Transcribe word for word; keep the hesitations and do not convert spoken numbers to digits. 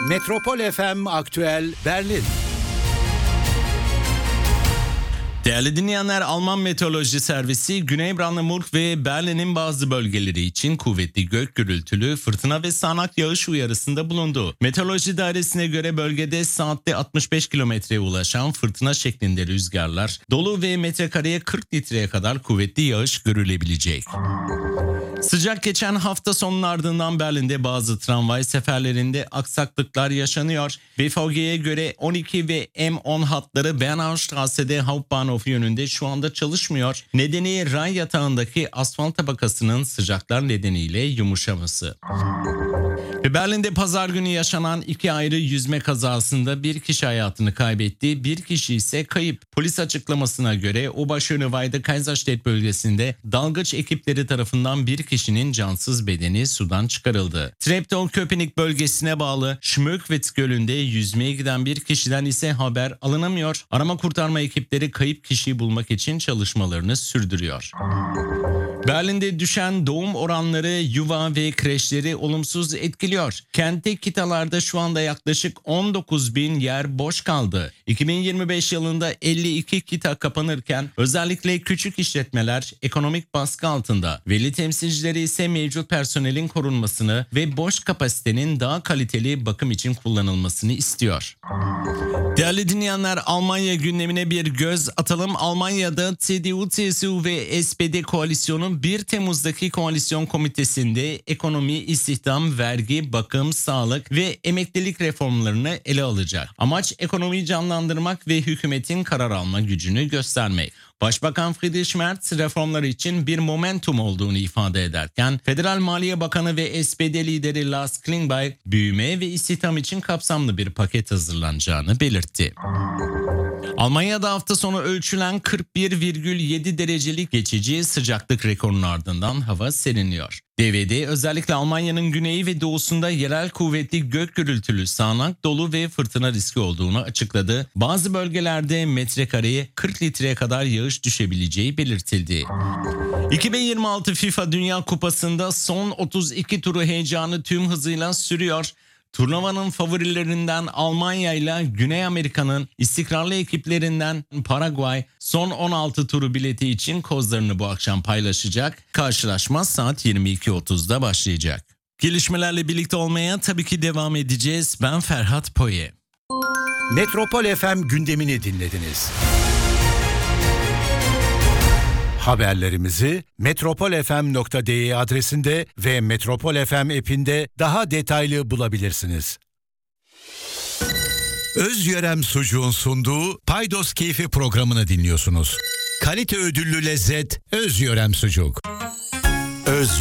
Metropol F M Aktüel Berlin. Değerli dinleyenler, Alman Meteoroloji Servisi Güney Brandenburg ve Berlin'in bazı bölgeleri için kuvvetli gök gürültülü, fırtına ve sağanak yağış uyarısında bulundu. Meteoroloji Dairesi'ne göre bölgede saatte altmış beş kilometreye ulaşan fırtına şeklinde rüzgarlar, dolu ve metrekareye kırk litreye kadar kuvvetli yağış görülebilecek. Sıcak geçen hafta sonunun ardından Berlin'de bazı tramvay seferlerinde aksaklıklar yaşanıyor. B V G'ye göre on iki ve M on hatları Bernaustrasse'de Hauptbahnhof yönünde şu anda çalışmıyor. Nedeni ray yatağındaki asfalt tabakasının sıcaklar nedeniyle yumuşaması. Ve Berlin'de pazar günü yaşanan iki ayrı yüzme kazasında bir kişi hayatını kaybetti, bir kişi ise kayıp. Polis açıklamasına göre Oberschöneweide Kaiserstedt bölgesinde dalgıç ekipleri tarafından bir kişinin cansız bedeni sudan çıkarıldı. Treptow-Köpenick bölgesine bağlı Schmöckwitz Gölü'nde yüzmeye giden bir kişiden ise haber alınamıyor. Arama kurtarma ekipleri kayıp kişiyi bulmak için çalışmalarını sürdürüyor. Berlin'de düşen doğum oranları yuva ve kreşleri olumsuz etkiliyor. Kentte kitalarda şu anda yaklaşık on dokuz bin yer boş kaldı. iki bin yirmi beş yılında elli iki kita kapanırken özellikle küçük işletmeler ekonomik baskı altında. Veli temsilcileri ise mevcut personelin korunmasını ve boş kapasitenin daha kaliteli bakım için kullanılmasını istiyor. Değerli dinleyenler, Almanya gündemine bir göz atalım. Almanya'da C D U, C S U ve S P D koalisyonu bir Temmuz'daki koalisyon komitesinde ekonomi, istihdam, vergi, bakım, sağlık ve emeklilik reformlarını ele alacak. Amaç ekonomiyi canlandırmak ve hükümetin karar alma gücünü göstermek. Başbakan Friedrich Merz reformlar için bir momentum olduğunu ifade ederken, Federal Maliye Bakanı ve S P D lideri Lars Klingbeil, büyüme ve istihdam için kapsamlı bir paket hazırlanacağını belirtti. Almanya'da hafta sonu ölçülen kırk bir virgül yedi derecelik geçici sıcaklık rekorunun ardından hava seriniyor. D V D özellikle Almanya'nın güneyi ve doğusunda yerel kuvvetli gök gürültülü sağanak, dolu ve fırtına riski olduğunu açıkladı. Bazı bölgelerde metrekareye kırk litreye kadar yağış düşebileceği belirtildi. iki bin yirmi altı FIFA Dünya Kupası'nda son otuz iki turu heyecanı tüm hızıyla sürüyor. Turnuvanın favorilerinden Almanya ile Güney Amerika'nın istikrarlı ekiplerinden Paraguay son on altı turu bileti için kozlarını bu akşam paylaşacak. Karşılaşma saat yirmi iki otuzda başlayacak. Gelişmelerle birlikte olmaya tabii ki devam edeceğiz. Ben Ferhat Poye. Metropol F M gündemini dinlediniz. Haberlerimizi metropol f m nokta d e adresinde ve Metropol F M app'inde daha detaylı bulabilirsiniz. Özyörem Sucuğun sunduğu Paydos Keyfi programını dinliyorsunuz. Kalite ödüllü lezzet Özyörem Sucuk. Öz